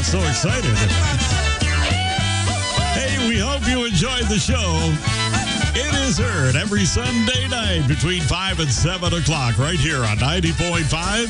get so excited. Hey, we hope you enjoyed the show. It is heard every Sunday night between 5 and 7 o'clock right here on 90.5